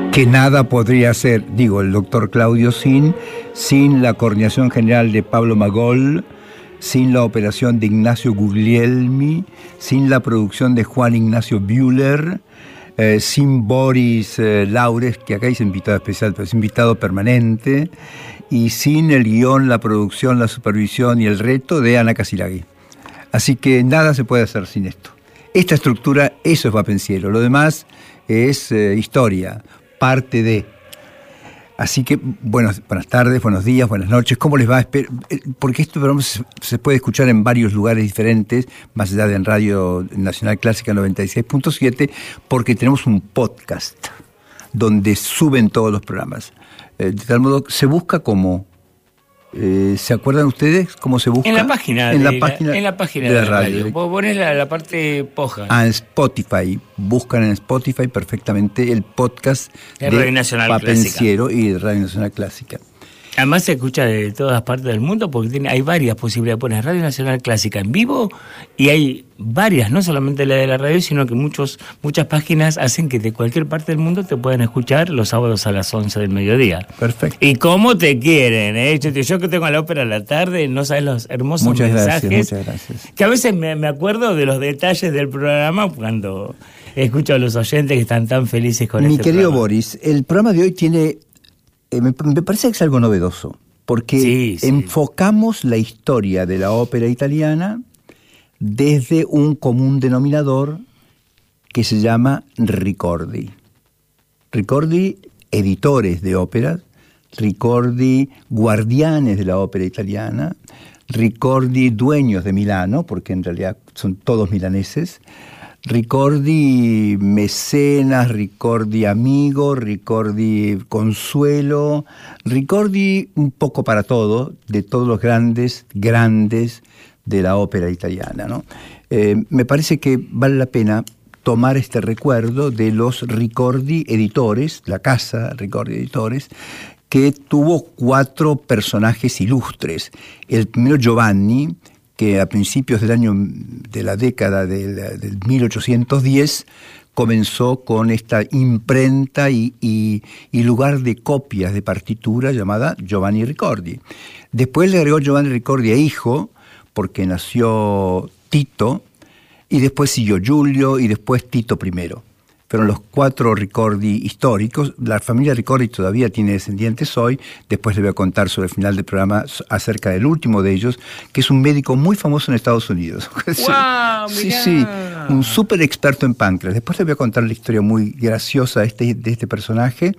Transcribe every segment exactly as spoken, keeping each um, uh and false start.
que nada podría hacer, digo, el doctor Claudio Sin, sin la coordinación general de Pablo Magol, sin la operación de Ignacio Guglielmi, sin la producción de Juan Ignacio Bühler, eh, sin Boris eh, Laures, que acá es invitado especial, pero es invitado permanente, y sin el guión, la producción, la supervisión y el reto de Ana Casilagui. Así que nada se puede hacer sin esto. Esta estructura, eso es Va Pensiero. Lo demás es eh, historia, parte de. Así que, bueno, buenas tardes, buenos días, buenas noches. ¿Cómo les va? Porque esto programa se, se puede escuchar en varios lugares diferentes, más allá de en Radio Nacional Clásica noventa y seis punto siete, porque tenemos un podcast donde suben todos los programas. Eh, de tal modo, se busca como... Eh, ¿Se acuerdan ustedes cómo se busca? En la página, en la de, página, la, en la página de la de la radio. radio. Vos ponés la, la parte poja. Ah, en Spotify. Buscan en Spotify perfectamente el podcast de de Radio Nacional Va Clásica Pensiero y de Radio Nacional Clásica. Además se escucha de todas partes del mundo porque tiene, hay varias posibilidades. Pones Radio Nacional Clásica en vivo y hay varias, no solamente la de la radio, sino que muchos, muchas páginas hacen que de cualquier parte del mundo te puedan escuchar los sábados a las once del mediodía. Perfecto. Y cómo te quieren, ¿eh? Yo, yo que tengo la ópera a la tarde, no sabes los hermosos muchas mensajes. Gracias, muchas gracias. Que a veces me, me acuerdo de los detalles del programa cuando escucho a los oyentes que están tan felices con Mi este querido programa. Boris, el programa de hoy tiene... Eh, me, me parece que es algo novedoso, porque sí, sí. enfocamos la historia de la ópera italiana desde un común denominador que se llama Ricordi. Ricordi, editores de óperas, Ricordi, guardianes de la ópera italiana, Ricordi, dueños de Milano, porque en realidad son todos milaneses, Ricordi mecenas, Ricordi amigo, Ricordi consuelo, Ricordi un poco para todo, de todos los grandes, grandes de la ópera italiana, ¿no? Eh, me parece que vale la pena tomar este recuerdo de los Ricordi editores, la casa Ricordi Editores, que tuvo cuatro personajes ilustres. El primero, Giovanni, que a principios del año de la década del, del mil ochocientos diez comenzó con esta imprenta y, y, y lugar de copias de partitura llamada Giovanni Ricordi. Después le agregó Giovanni Ricordi a hijo, porque nació Tito, y después siguió Giulio y después Tito primero. Fueron los cuatro Ricordi históricos. La familia Ricordi todavía tiene descendientes hoy. Después les voy a contar sobre el final del programa acerca del último de ellos, que es un médico muy famoso en Estados Unidos. ¡Wow! Sí, mirá. sí, un súper experto en páncreas. Después les voy a contar la historia muy graciosa de este, de este personaje,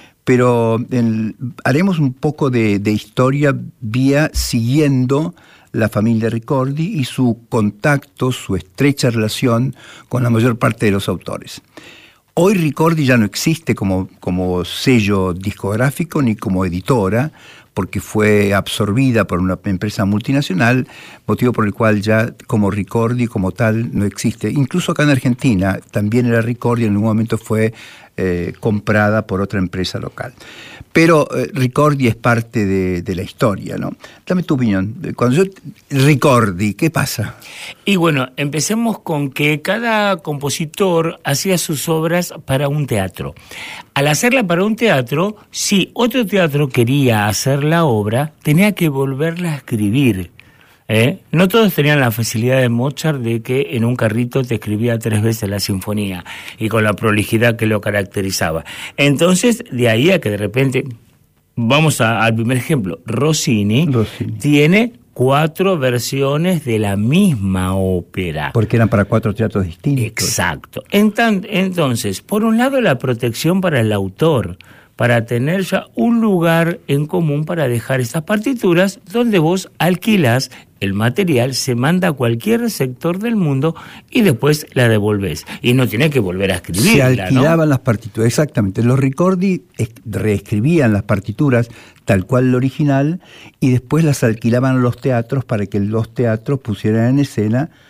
pero el, haremos un poco de, de historia vía siguiendo la familia Ricordi y su contacto, su estrecha relación con la mayor parte de los autores. Hoy Ricordi ya no existe como, como sello discográfico ni como editora, porque fue absorbida por una empresa multinacional, motivo por el cual ya como Ricordi como tal no existe. Incluso acá en Argentina también era Ricordi, en algún momento fue eh, comprada por otra empresa local. Pero eh, Ricordi es parte de, de la historia, ¿no? Dame tu opinión. Cuando yo... Ricordi, ¿qué pasa? Y bueno, empecemos con que cada compositor hacía sus obras para un teatro. Al hacerla para un teatro, si otro teatro quería hacer la obra, tenía que volverla a escribir. ¿Eh? No todos tenían la facilidad de Mozart de que en un carrito te escribía tres veces la sinfonía y con la prolijidad que lo caracterizaba. Entonces, de ahí a que de repente, vamos a, al primer ejemplo, Rossini, Rossini tiene cuatro versiones de la misma ópera. Porque eran para cuatro teatros distintos. Exacto. Entonces, por un lado, la protección para el autor, para tener ya un lugar en común para dejar esas partituras donde vos alquilás el material, se manda a cualquier sector del mundo y después la devolvés. Y no tenés que volver a escribirla, Se alquilaban, ¿no?, las partituras, exactamente. Los Ricordi reescribían las partituras tal cual el original y después las alquilaban a los teatros para que los teatros pusieran en escena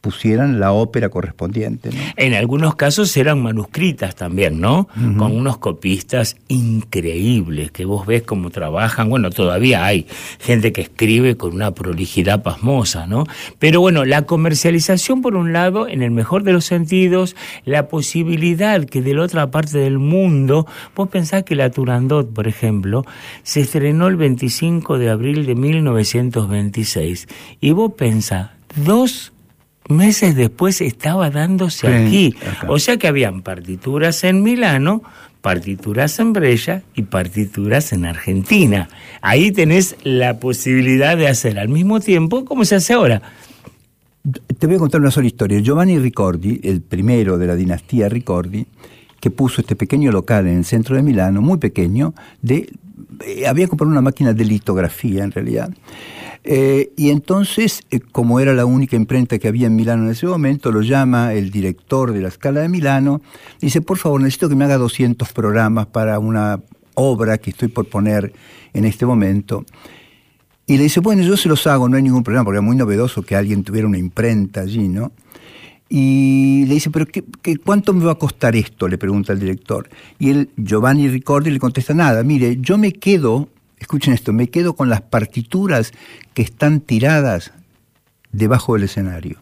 pusieran la ópera correspondiente, ¿no? En algunos casos eran manuscritas también, ¿no? Uh-huh. Con unos copistas increíbles, que vos ves cómo trabajan. Bueno, todavía hay gente que escribe con una prolijidad pasmosa, ¿no? Pero bueno, la comercialización por un lado, en el mejor de los sentidos, la posibilidad que de la otra parte del mundo, vos pensás que la Turandot, por ejemplo, se estrenó el veinticinco de abril de mil novecientos veintiséis, y vos pensás, dos meses después estaba dándose sí, aquí. Acá. O sea que habían partituras en Milano, partituras en Brescia y partituras en Argentina. Ahí tenés la posibilidad de hacer al mismo tiempo como se hace ahora. Te voy a contar una sola historia. Giovanni Ricordi, el primero de la dinastía Ricordi, que puso este pequeño local en el centro de Milano, muy pequeño, de eh, había comprado una máquina de litografía en realidad. Eh, y entonces, eh, como era la única imprenta que había en Milano en ese momento, lo llama el director de la Scala de Milano, dice, por favor, necesito que me haga doscientos programas para una obra que estoy por poner en este momento. Y le dice, bueno, yo se los hago, no hay ningún problema, porque era muy novedoso que alguien tuviera una imprenta allí, ¿no? Y le dice, ¿pero qué, qué, cuánto me va a costar esto?, le pregunta el director. Y él, Giovanni Ricordi, le contesta, nada, mire, yo me quedo... Escuchen esto, me quedo con las partituras que están tiradas debajo del escenario.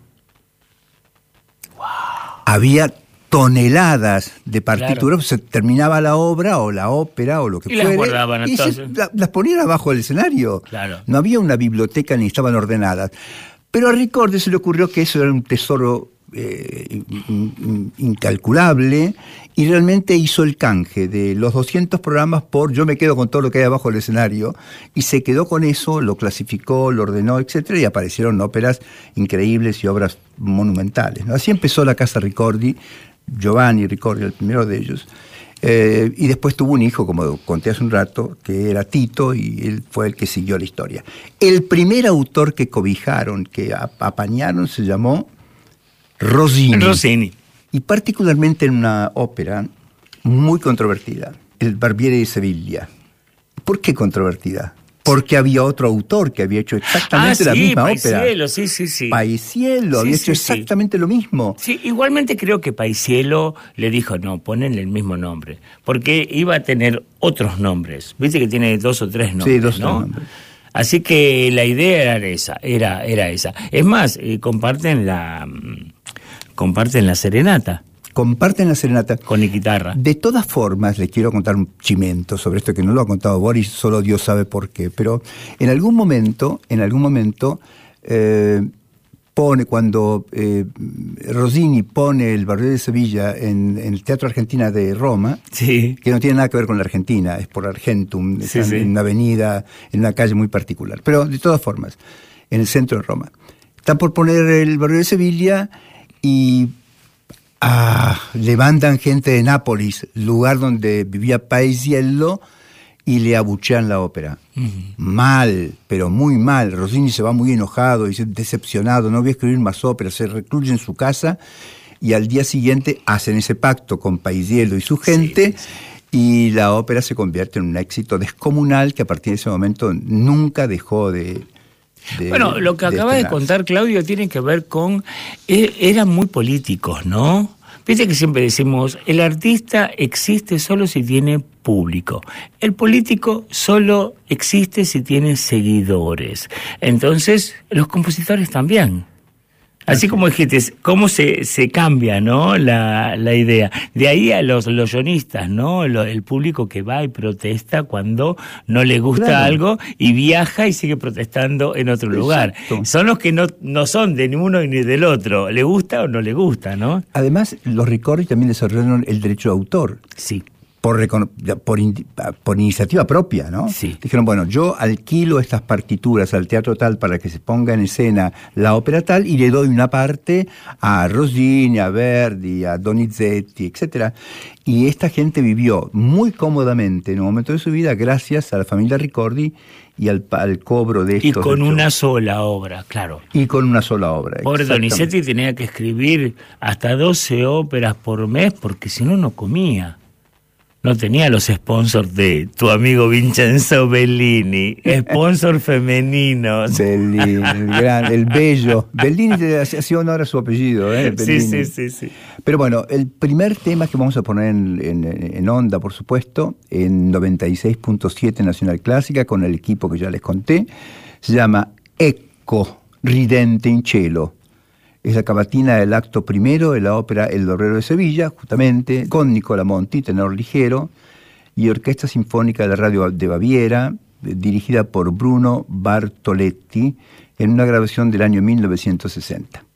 Wow. Había toneladas de partituras, claro. Se terminaba la obra o la ópera o lo que y fuera. Las guardaban, y entonces. se, la, las ponían abajo del escenario. Claro. No había una biblioteca ni estaban ordenadas. Pero a Ricordi se le ocurrió que eso era un tesoro eh, incalculable, y realmente hizo el canje de los doscientos programas por yo me quedo con todo lo que hay abajo del escenario, y se quedó con eso, lo clasificó, lo ordenó, etcétera, y aparecieron óperas increíbles y obras monumentales, ¿no? Así empezó la Casa Ricordi, Giovanni Ricordi, el primero de ellos, eh, y después tuvo un hijo, como conté hace un rato, que era Tito, y él fue el que siguió la historia. El primer autor que cobijaron, que apañaron, se llamó Rossini. Rossini. Y particularmente en una ópera muy controvertida, el Barbiere de Sevilla. ¿Por qué controvertida? Porque había otro autor que había hecho exactamente ah, la sí, misma Paisiello, ópera. Paisiello, sí, sí, sí. Paisiello, sí, había sí, hecho sí. exactamente lo mismo. Sí, igualmente creo que Paisiello le dijo, no, ponenle el mismo nombre, porque iba a tener otros nombres. Viste que tiene dos o tres nombres, sí, dos o ¿no? tres nombres. Así que la idea era esa, era, era esa. Es más, eh, comparten la comparten la serenata. Comparten la serenata. Con la guitarra. De todas formas, les quiero contar un chimento sobre esto que no lo ha contado Boris, solo Dios sabe por qué. Pero en algún momento, en algún momento, eh, pone, cuando eh, Rossini pone el Barbiere de Sevilla en, en el Teatro Argentina de Roma, sí. que no tiene nada que ver con la Argentina, es por Argentum, sí, es sí. en una avenida, en una calle muy particular. Pero de todas formas, en el centro de Roma. Está por poner el Barbiere de Sevilla y ah, levantan gente de Nápoles, lugar donde vivía Paisiello, y le abuchean la ópera. Uh-huh. Mal, pero muy mal. Rossini se va muy enojado, dice, decepcionado, no voy a escribir más óperas, se recluye en su casa, y al día siguiente hacen ese pacto con Paisiello y su gente, sí, sí. Y la ópera se convierte en un éxito descomunal que a partir de ese momento nunca dejó de... De, bueno, lo que de acaba de contar Claudio tiene que ver con... Eh, eran muy políticos, ¿no? Viste que siempre decimos, el artista existe solo si tiene público. El político solo existe si tiene seguidores. Entonces, los compositores también. Así como dijiste, cómo se, se cambia, ¿no? La, la idea. De ahí a los loyonistas, ¿no? Lo, el público que va y protesta cuando no le gusta claro. algo y viaja y sigue protestando en otro Exacto. lugar. Son los que no, no son de ni uno ni del otro. ¿Le gusta o no le gusta, no? Además, los Ricordi también desarrollaron el derecho de autor. Sí. Por, por, por iniciativa propia, ¿no? Sí. Dijeron, bueno, yo alquilo estas partituras al teatro tal para que se ponga en escena la ópera tal y le doy una parte a Rossini, a Verdi, a Donizetti, etcétera. Y esta gente vivió muy cómodamente en un momento de su vida gracias a la familia Ricordi y al, al cobro de estos. Y con hechos. Una sola obra, claro. Y con una sola obra. Pobre Donizetti tenía que escribir hasta doce óperas por mes porque si no, no comía. no tenía los sponsors de tu amigo Vincenzo Bellini, sponsor femeninos. Bellini, el gran, el bello. Bellini hacía honor a su apellido, ¿eh? Sí, sí, sí, sí. Pero bueno, el primer tema que vamos a poner en, en, en onda, por supuesto, en noventa y seis punto siete Nacional Clásica, con el equipo que ya les conté, se llama Ecco ridente in cielo. Es la cavatina del acto primero de la ópera El Dorrero de Sevilla, justamente, con Nicola Monti, tenor ligero, y Orquesta Sinfónica de la Radio de Baviera, dirigida por Bruno Bartoletti, en una grabación del año mil novecientos sesenta.